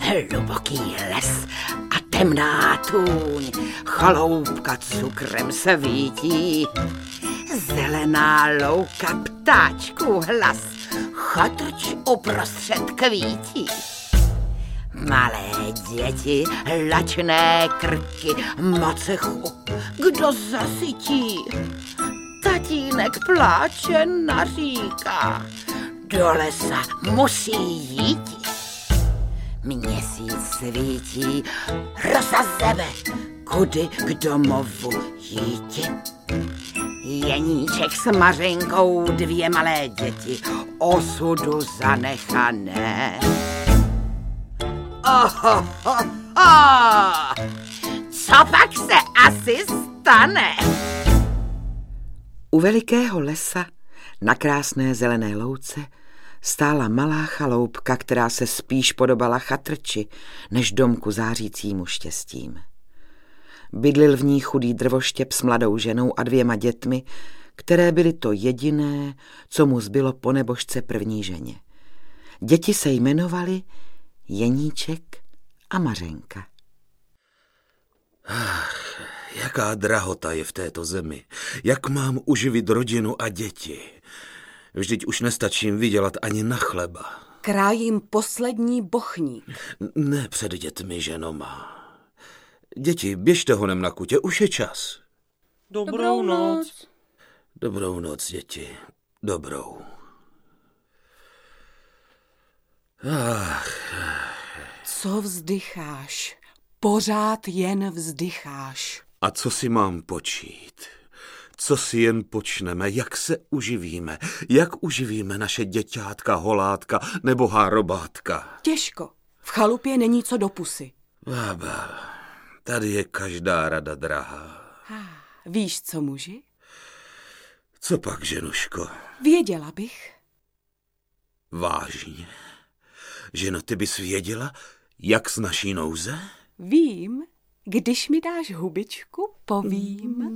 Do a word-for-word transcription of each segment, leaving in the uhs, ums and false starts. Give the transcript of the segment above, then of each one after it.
Hluboký les a temná tůň, chaloupka cukrem svítí. Zelená louka, ptáčků hlas, chatrč uprostřed kvítí. Malé děti, lačné krky, macechu, kdo zasytí? Tatínek pláče, naříká, do lesa musí jít. Měsíc svítí, rosa zebe, kudy k domovu jíti. Jeníček s Mařenkou, dvě malé děti, osudu zanechané. Oho, ho, ho. Co pak se asi stane? U velikého lesa na krásné zelené louce stála malá chaloupka, která se spíš podobala chatrči, než domku zářícímu štěstím. Bydlil v ní chudý drvoštěp s mladou ženou a dvěma dětmi, které byly to jediné, co mu zbylo po nebožce první ženě. Děti se jmenovaly Jeníček a Mařenka. Ach, jaká drahota je v této zemi. Jak mám uživit rodinu a děti? Vždyť už nestačím vydělat ani na chleba. Krájím poslední bochník. Ne před dětmi, ženo má. Děti, běžte honem na kutě, už je čas. Dobrou noc. Dobrou noc, děti. Dobrou. Ach. Co vzdycháš? Pořád jen vzdycháš. A co si mám počít? Co si jen počneme, jak se uživíme, jak uživíme naše děťátka, holátka nebo hárobátka? Těžko. V chalupě není co do pusy. Bába, tady je každá rada drahá. Ah, víš, co muži? Co pak, ženuško? Věděla bych. Vážně? Ženo, ty bys věděla, jak z naší nouze? Vím. Když mi dáš hubičku, povím.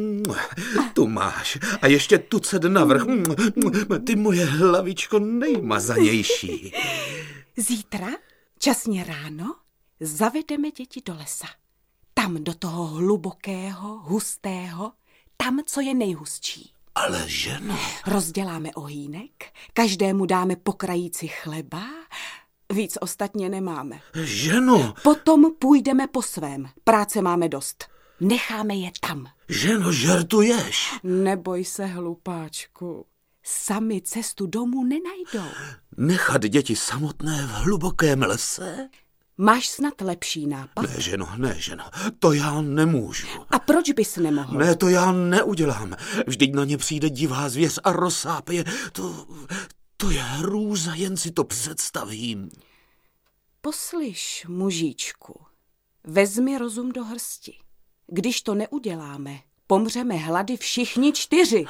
Tu máš. A ještě tucet navrch. Ty moje hlavičko nejmazanější. Zítra, časně ráno, zavedeme děti do lesa. Tam do toho hlubokého, hustého, tam, co je nejhustší. Ale ženo. Rozděláme ohýnek, každému dáme po krajíci chleba, víc ostatně nemáme. Ženo. Potom půjdeme po svém, práce máme dost. Necháme je tam. Ženo, žertuješ. Neboj se, hlupáčku. Sami cestu domů nenajdou. Nechat děti samotné v hlubokém lese? Máš snad lepší nápad? Ne, ženo, ne, ženo, to já nemůžu. A proč bys nemohl? Ne, to já neudělám. Vždyť na ně přijde divá zvěř a rozsápe je. To, to je hrůza, jen si to představím. Poslyš, mužíčku, vezmi rozum do hrsti. Když to neuděláme, pomřeme hlady všichni čtyři.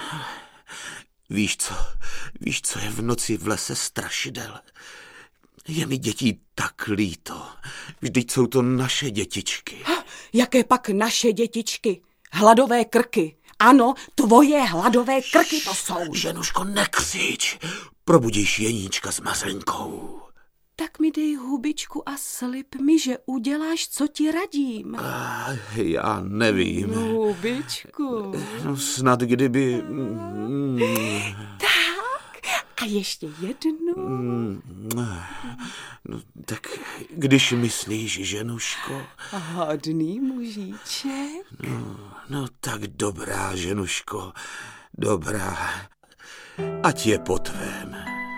Víš co, víš, co je v noci v lese strašidel? Je mi dětí tak líto. Vždyť jsou to naše dětičky. Ha, jaké pak naše dětičky? Hladové krky. Ano, tvoje hladové krky to jsou. Ženuško, nekřič. Probudíš Jeníčka s Mařenkou. Tak mi dej hubičku a slib mi, že uděláš, co ti radím. A já nevím. Hubičku. No, snad kdyby... Tak, a ještě jednu. No, tak když myslíš, ženuško... Hodný mužíček. No, no tak dobrá, ženuško, dobrá. Ať je po tvém.